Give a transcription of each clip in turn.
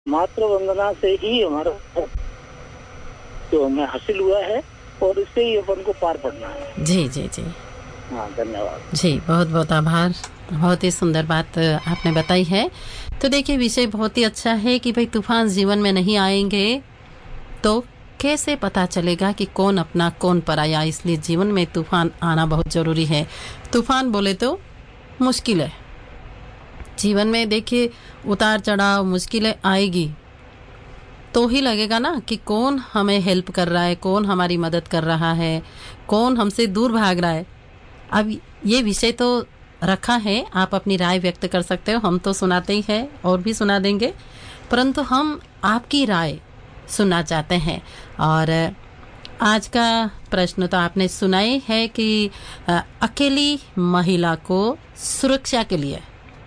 मातृ वंदना से ही हमारा जो हमें हासिल हुआ है और इससे ही अपन को पार पड़ना है। जी जी जी हाँ, धन्यवाद जी, बहुत बहुत आभार। बहुत ही सुंदर बात आपने बताई है। तो देखिए, विषय बहुत ही अच्छा है कि भाई तूफान जीवन में नहीं आएंगे तो कैसे पता चलेगा कि कौन अपना कौन पराया। इसलिए जीवन में तूफान आना बहुत जरूरी है। तूफान बोले तो मुश्किल है जीवन में। देखिए, उतार चढ़ाव मुश्किलें आएगी तो ही लगेगा ना कि कौन हमें हेल्प कर रहा है, कौन हमारी मदद कर रहा है, कौन हमसे दूर भाग रहा है। अब ये विषय तो रखा है, आप अपनी राय व्यक्त कर सकते हो। हम तो सुनाते ही हैं और भी सुना देंगे, परंतु हम आपकी राय सुनना चाहते हैं। और आज का प्रश्न तो आपने सुना ही है कि अकेली महिला को सुरक्षा के लिए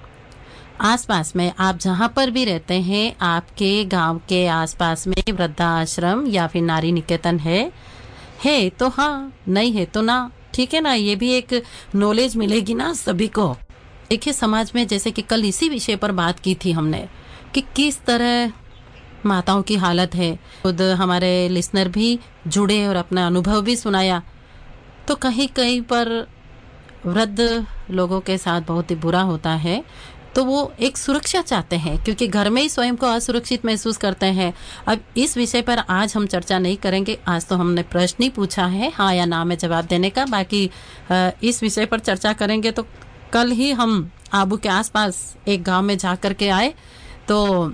आसपास में, आप जहां पर भी रहते हैं, आपके गांव के आसपास में वृद्धाश्रम या फिर नारी निकेतन है तो हाँ, नहीं है तो ना, ठीक है ना। ये भी एक नॉलेज मिलेगी ना सभी को। देखिए, समाज में जैसे कि कल इसी विषय पर बात की थी हमने कि किस तरह माताओं की हालत है। खुद हमारे लिसनर भी जुड़े और अपना अनुभव भी सुनाया। तो कहीं कहीं पर वृद्ध लोगों के साथ बहुत ही बुरा होता है, तो वो एक सुरक्षा चाहते हैं क्योंकि घर में ही स्वयं को असुरक्षित महसूस करते हैं। अब इस विषय पर आज हम चर्चा नहीं करेंगे। आज तो हमने प्रश्न ही पूछा है, हाँ या ना में जवाब देने का। बाकी इस विषय पर चर्चा करेंगे। तो कल ही हम आबू के आसपास एक गांव में जा कर के आए, तो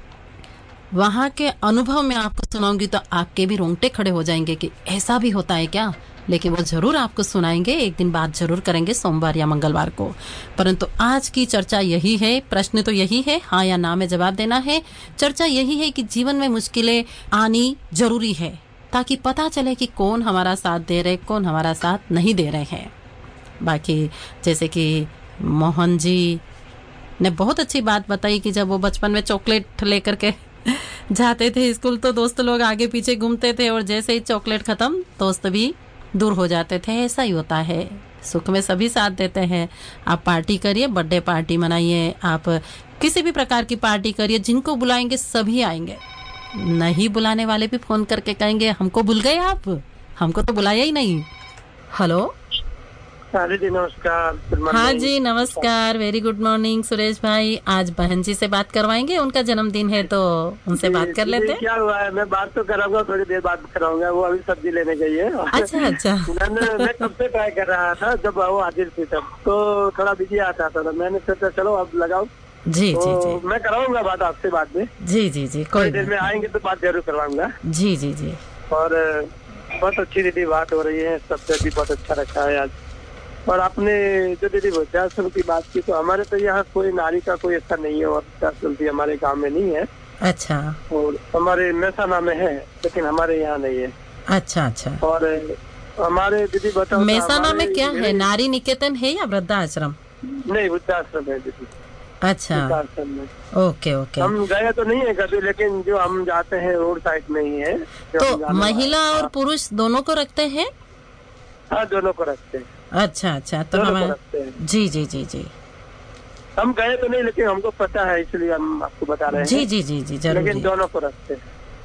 वहाँ के अनुभव में आपको सुनाऊंगी तो आपके भी रोंगटे खड़े हो जाएंगे कि ऐसा भी होता है क्या। लेकिन वो जरूर आपको सुनाएंगे, एक दिन बात जरूर करेंगे, सोमवार या मंगलवार को। परंतु आज की चर्चा यही है, प्रश्न तो यही है, हाँ या ना में जवाब देना है। चर्चा यही है कि जीवन में मुश्किलें आनी जरूरी है ताकि पता चले कि कौन हमारा साथ दे रहे, कौन हमारा साथ नहीं दे रहे हैं। बाकी जैसे कि मोहन जी ने बहुत अच्छी बात बताई कि जब वो बचपन में चॉकलेट लेकर के जाते थे स्कूल, तो दोस्त लोग आगे पीछे घूमते थे और जैसे ही चॉकलेट खत्म, दोस्त भी दूर हो जाते थे। ऐसा ही होता है, सुख में सभी साथ देते हैं। आप पार्टी करिए, बर्थडे पार्टी मनाइए, आप किसी भी प्रकार की पार्टी करिए, जिनको बुलाएंगे सभी आएंगे। नहीं बुलाने वाले भी फोन करके कहेंगे हमको भूल गए आप, हमको तो बुलाया ही नहीं। हेलो, जी, नमस्कार। हाँ जी, नमस्कार, वेरी गुड मॉर्निंग सुरेश भाई। आज बहन जी से बात करवाएंगे, उनका जन्मदिन है तो उनसे बात कर लेते हैं। क्या हुआ है, मैं बात तो कराऊंगा, थोड़ी देर बाद कराऊंगा। वो अभी सब्जी लेने गई है। अच्छा अच्छा। मैं कब से ट्राई कर रहा था, जब वो हाजिर थी तब तो थोड़ा बिजी आता था, तो मैंने सोचा चलो अब लगाओ। जी तो जी जी, मैं कराऊंगा बात आपसे बाद में। जी जी जी, कोई देर में आएंगे तो बात जरूर करवाऊंगा। जी जी जी। और बहुत अच्छी दीदी बात हो रही है, सबसे भी बहुत अच्छा रखा है आज। और आपने जो दीदी वृद्धाश्रम की बात की, तो हमारे तो यहाँ कोई नारी का कोई ऐसा नहीं है, वृद्धाश्रम भी हमारे गांव में नहीं है। अच्छा। और हमारे मेहसाना में है, लेकिन हमारे यहाँ नहीं है। अच्छा अच्छा। और हमारे दीदी बताओ, मेहसाना में क्या है, नारी निकेतन है या वृद्धाश्रम? नहीं, वृद्धाश्रम है दीदी। अच्छा, वृद्धाश्रम में ओके ओके। हम गए तो नहीं है कभी, लेकिन जो हम जाते हैं रोड साइड में ही है। तो महिला और पुरुष दोनों को रखते हैं? हाँ, दोनों को रखते हैं। अच्छा अच्छा, तो हमें जी जी जी जी, हम गए तो नहीं, लेकिन हमको पता है, इसलिए हम आपको बता रहे हैं। जी जी जी जी, जरूर। लेकिन दोनों को रखते हैं।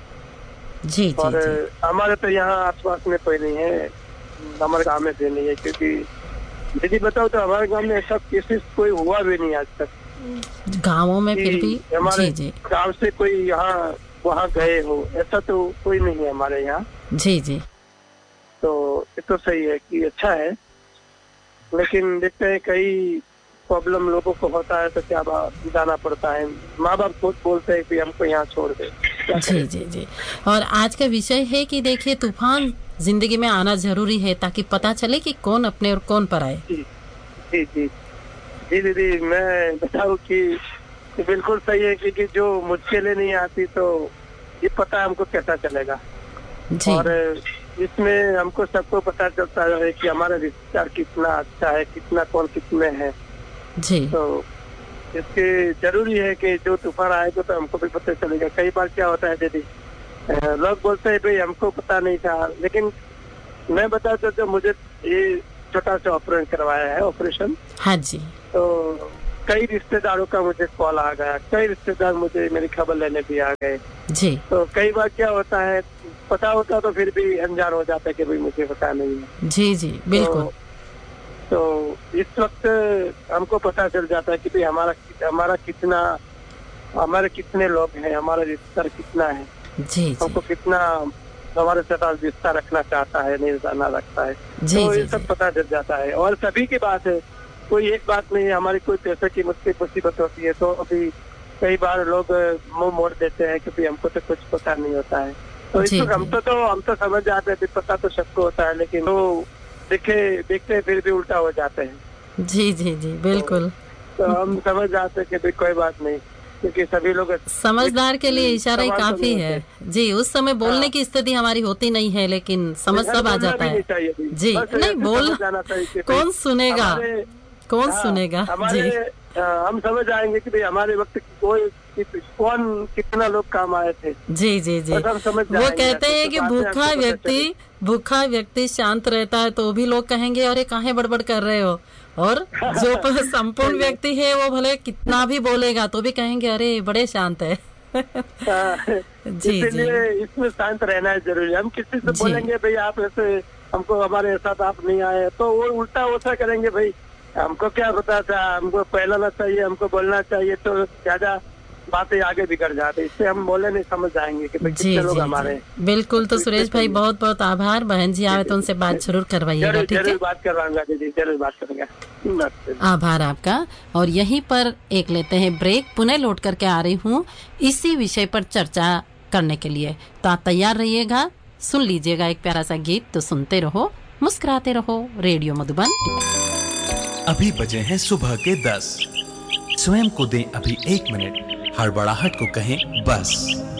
जी जी और जी। हमारे तो यहाँ आसपास में कोई नहीं है, हमारे गाँव में भी नहीं है। क्योंकि दीदी बताओ तो हमारे गाँव में ऐसा केसेस कोई हुआ भी नहीं आज तक। गाँवों में फिर भी हमारे जी जी, गाँव से कोई यहाँ वहाँ गए हो, ऐसा तो कोई नहीं है हमारे यहाँ। जी जी। तो ये तो सही है कि अच्छा है, लेकिन देखते हैं कई प्रॉब्लम लोगों को होता है तो क्या जाना पड़ता है। माँ बाप खुद बोलते हैं कि हमको यहाँ छोड़ दे। जी जी जी। और आज का विषय है कि देखिए, तूफान जिंदगी में आना जरूरी है ताकि पता चले कि कौन अपने और कौन पराए। जी जी जी जी दीदी, मैं बताऊँ कि बिल्कुल सही है, क्योंकि जो मुश्किलें नहीं आती तो ये पता हमको कैसा चलेगा। जी। और इसमें हमको सबको पता चलता है कि हमारा रिश्ता कितना अच्छा है, कितना कौन कितने हैं। जी। तो इसके जरूरी है कि जो तूफान आएगा तो हमको भी पता चलेगा। कई बार क्या होता है दीदी, लोग बोलते हैं भाई हमको पता नहीं था, लेकिन मैं बता तो मुझे ये छोटा सा ऑपरेशन करवाया है, ऑपरेशन। हाँ जी। तो कई रिश्तेदारों का मुझे कॉल आ गया, कई रिश्तेदार मुझे मेरी खबर लेने भी आ गए। जी तो कई बार क्या होता है, पता होता तो फिर भी अनजान हो जाता है कि भाई मुझे पता नहीं है। जी जी बिल्कुल। तो इस वक्त हमको पता चल जाता है कि भाई हमारे कितने लोग हैं, हमारा रिश्ता कितना है, जी हमको जी कितना हमारे साथ रिश्ता रखना चाहता है, नहीं ना रखता है। जी तो जी ये सब जी पता चल जाता है। और सभी की बात है, कोई एक बात नहीं है। हमारी कोई पैसे की मुसीबत होती है तो अभी कई बार लोग मुंह मोड़ देते हैं कि भाई हमको तो कुछ पता नहीं होता है। तो इस जी वक्त हम तो समझ जाते हैं, पता तो सबको होता है, लेकिन वो देखते हैं फिर भी उल्टा हो जाते हैं। जी जी जी बिल्कुल। तो हम समझ जाते हैं कि भाई कोई बात नहीं, क्योंकि सभी लोग समझदार के लिए इशारा ही सवाल तो काफी नहीं है। होते। जी, उस समय बोलने हाँ। की स्थिति हमारी होती नहीं है, लेकिन समझ नहीं, सब आ बोलना जाता भी है। नहीं चाहिए भाई। जी बस नहीं ऐसे बोल, समझ जाना चाहिए कि भाई कौन सुनेगा, हमारे कौन हाँ, सुनेगा। हमारे जी हम समझ जाएंगे कि भाई हमारे वक्त कौन कितना लोग काम आए थे। जी जी जी। बस हम समझ वो जाएंगे, कहते ऐसे हैं तो कि बातें हमको पता चलेगी। भूखा व्यक्ति शांत रहता है तो भी लोग कहेंगे अरे काहे बड़बड़ कर रहे हो, और जो संपूर्ण सही है। व्यक्ति है वो भले कितना भी बोलेगा तो भी कहेंगे अरे बड़े शांत है। हाँ, जी जी इसीलिए इसमें शांत रहना है जरूरी। हम किसी से जी बोलेंगे भाई आप ऐसे, हमको हमारे साथ आप नहीं आए, तो वो उल्टा वैसा करेंगे, भाई हमको क्या पता था, हमको फैलाना चाहिए, हमको बोलना चाहिए, तो ज्यादा बातें आगे बिगड़ जाते। इससे हम बोले नहीं, समझ जाएंगे कि भाई जी कितने लोग जी हमारे हैं। जी बिल्कुल। तो इससे सुरेश भाई चाहिए। बहुत बहुत आभार। बहन जी आवे तो उनसे बात जरूर करवाइएगा, ठीक है। जरूर बात करवाऊंगा दीदी, जरूर बात करेंगे। आभार आपका। और यहीं पर एक लेते हैं ब्रेक, पुनः लौट करके आ रही हूँ इसी विषय पर चर्चा करने के लिए। तो आप तैयार रहिएगा, सुन लीजिएगा एक प्यारा सा गीत। तो सुनते रहो, मुस्कुराते रहो। रेडियो मधुबन। अभी बजे हैं सुबह के 10। स्वयं को दें अभी 1 मिनट, हड़बड़ाहट को कहें बस।